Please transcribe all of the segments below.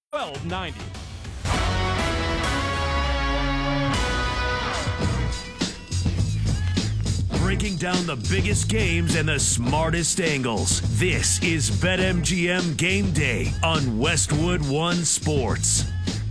1290. Breaking down the biggest games and the smartest angles. This is BetMGM Game Day on Westwood One Sports.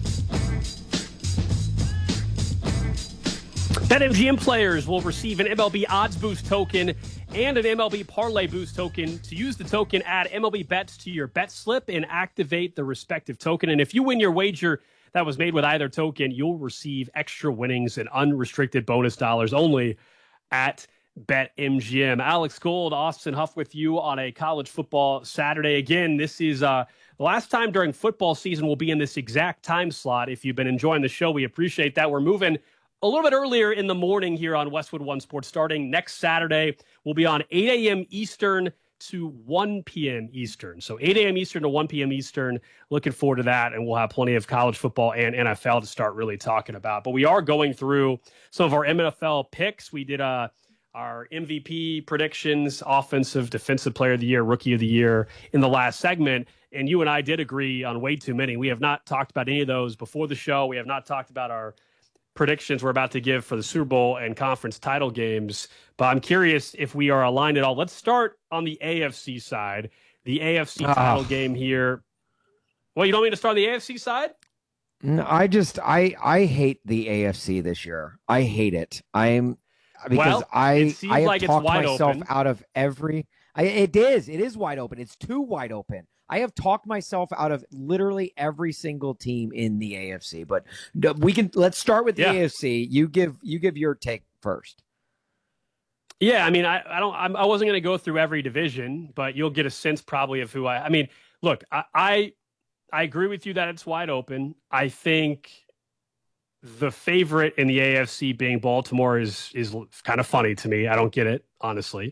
BetMGM players will receive an MLB Odds Boost token and an MLB Parlay Boost token. To use the token, add MLB bets to your bet slip and activate the respective token. And if you win your wager that was made with either token, you'll receive extra winnings and unrestricted bonus dollars only at BetMGM. Alex Gold, Austin Huff with you on a college football Saturday. Again, this is the last time during football season we'll be in this exact time slot. If you've been enjoying the show, we appreciate that. We're moving a little bit earlier in the morning here on Westwood One Sports. Starting next Saturday, we'll be on 8 a.m. Eastern to 1 p.m. Eastern. So 8 a.m. Eastern to 1 p.m. Eastern. Looking forward to that, and we'll have plenty of college football and NFL to start really talking about. But we are going through some of our NFL picks. We did our MVP predictions, offensive, defensive player of the year, rookie of the year in the last segment. And you and I did agree on way too many. We have not talked about any of those before the show. We have not talked about our predictions we're about to give for the Super Bowl and conference title games. But I'm curious if we are aligned at all. Let's start on the AFC side. The AFC title game here. Well, you don't mean to start on the AFC side? No, I hate the AFC this year. I hate it. Because I have like talked myself open out of every. It is wide open. It's too wide open. I have talked myself out of literally every single team in the AFC. But let's start with the AFC. You give your take first. Yeah, I mean, I wasn't going to go through every division, but you'll get a sense probably of who I mean, look, I agree with you that it's wide open. I think the favorite in the AFC being Baltimore is kind of funny to me. I don't get it, honestly.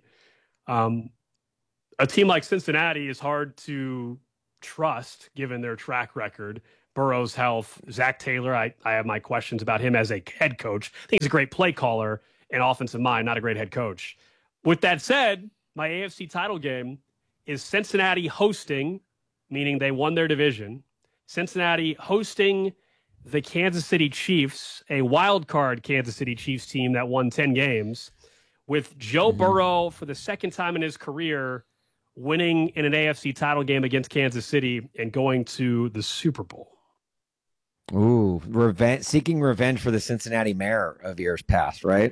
A team like Cincinnati is hard to trust given their track record. Burrow's health, Zach Taylor, I have my questions about him as a head coach. I think he's a great play caller and offensive mind, not a great head coach. With that said, my AFC title game is Cincinnati hosting, meaning they won their division. Cincinnati hosting the Kansas City Chiefs, a wild card Kansas City Chiefs team that won 10 games, with Joe Burrow for the second time in his career winning in an AFC title game against Kansas City and going to the Super Bowl. Ooh, seeking revenge for the Cincinnati mayor of years past, right?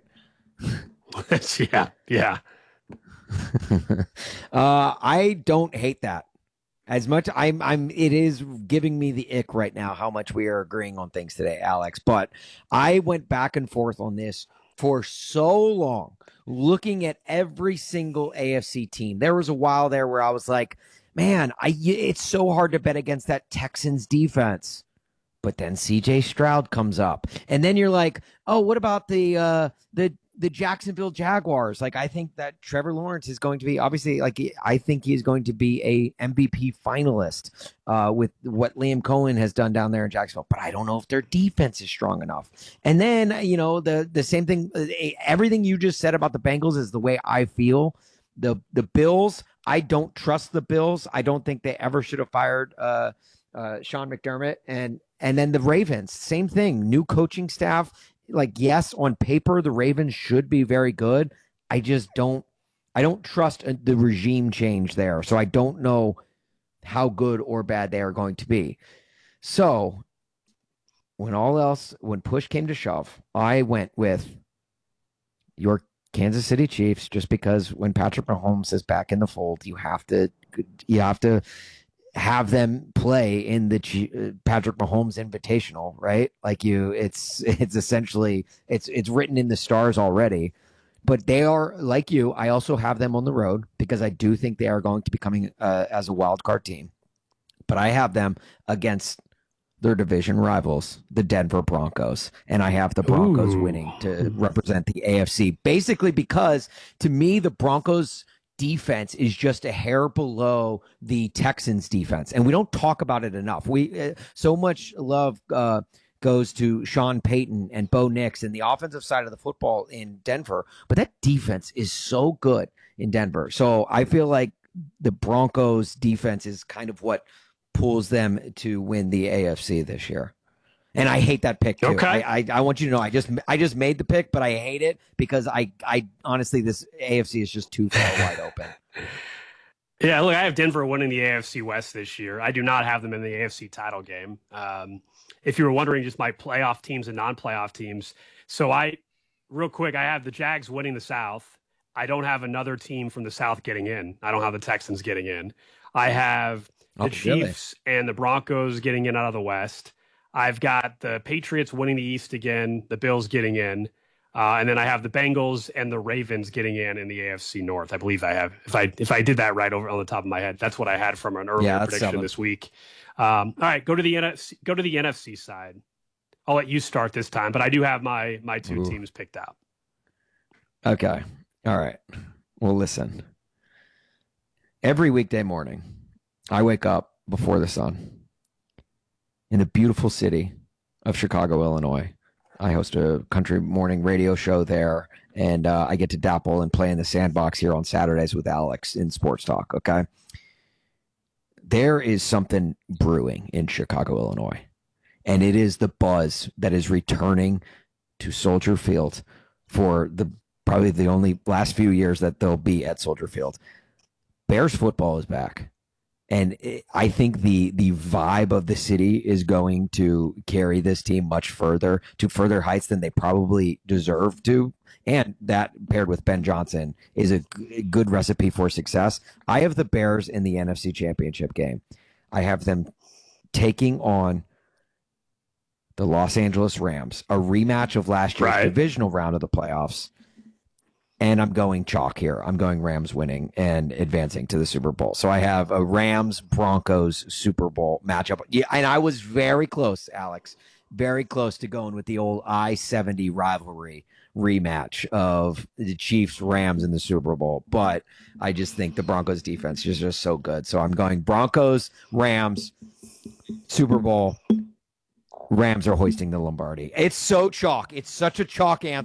Yeah. I don't hate that. As much it is giving me the ick right now how much we are agreeing on things today, Alex. But I went back and forth on this for so long, looking at every single AFC team. There was a while there where I was like, man, it's so hard to bet against that Texans defense. But then CJ Stroud comes up. And then you're like, oh, what about the Jacksonville Jaguars? Like, I think that Trevor Lawrence is going to be, obviously, like, I think he's going to be a MVP finalist with what Liam Cohen has done down there in Jacksonville. But I don't know if their defense is strong enough. And then, the same thing, everything you just said about the Bengals is the way I feel. The Bills, I don't trust the Bills. I don't think they ever should have fired Sean McDermott. And then the Ravens, same thing, new coaching staff. Like, yes, on paper, the Ravens should be very good. I don't trust the regime change there. So I don't know how good or bad they are going to be. So when push came to shove, I went with your Kansas City Chiefs, just because when Patrick Mahomes is back in the fold, you have to have them play in the Patrick Mahomes Invitational, right? Like it's essentially, it's written in the stars already. But they are, like you, I also have them on the road because I do think they are going to be coming as a wild card team. But I have them against their division rivals, the Denver Broncos. And I have the Broncos winning to represent the AFC, basically because, to me, the Broncos defense is just a hair below the Texans defense. And we don't talk about it enough. So much love goes to Sean Payton and Bo Nix and the offensive side of the football in Denver, but that defense is so good in Denver. So I feel like the Broncos defense is kind of what pulls them to win the AFC this year. And I hate that pick too. Okay. I want you to know I just made the pick, but I hate it because I honestly this AFC is just too far wide open. Yeah, look, I have Denver winning the AFC West this year. I do not have them in the AFC title game. If you were wondering, just my playoff teams and non-playoff teams. So real quick, I have the Jags winning the South. I don't have another team from the South getting in. I don't have the Texans getting in. I have the Chiefs and the Broncos getting in out of the West. I've got the Patriots winning the East again, the Bills getting in, and then I have the Bengals and the Ravens getting in the AFC North. I believe I have. If I did that right over on the top of my head, that's what I had from an earlier prediction this week. All right, go to the NFC side. I'll let you start this time, but I do have my two teams picked out. Okay. All right. Well, listen. Every weekday morning, I wake up before the sun in the beautiful city of Chicago, Illinois. I host a country morning radio show there, and I get to dabble and play in the sandbox here on Saturdays with Alex in Sports Talk, okay? There is something brewing in Chicago, Illinois, and it is the buzz that is returning to Soldier Field for probably the only last few years that they'll be at Soldier Field. Bears football is back. And I think the vibe of the city is going to carry this team much further to further heights than they probably deserve to. And that paired with Ben Johnson is a good recipe for success. I have the Bears in the NFC Championship game. I have them taking on the Los Angeles Rams, a rematch of last year's divisional round of the playoffs. And I'm going chalk here. I'm going Rams winning and advancing to the Super Bowl. So I have a Rams-Broncos Super Bowl matchup. Yeah, and I was very close, Alex, very close to going with the old I-70 rivalry rematch of the Chiefs-Rams in the Super Bowl. But I just think the Broncos defense is just so good. So I'm going Broncos-Rams Super Bowl. Rams are hoisting the Lombardi. It's so chalk. It's such a chalk answer.